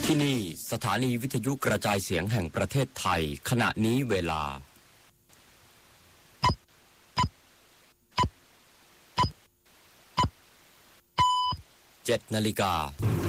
ที่นี่สถานีวิทยุกระจายเสียงแห่งประเทศไทยขณะนี้เวลา7 นาฬิกา